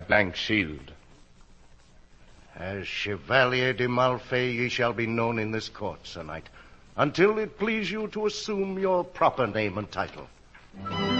that blank shield. As Chevalier de Malfay, ye shall be known in this court, Sir Knight, until it please you to assume your proper name and title.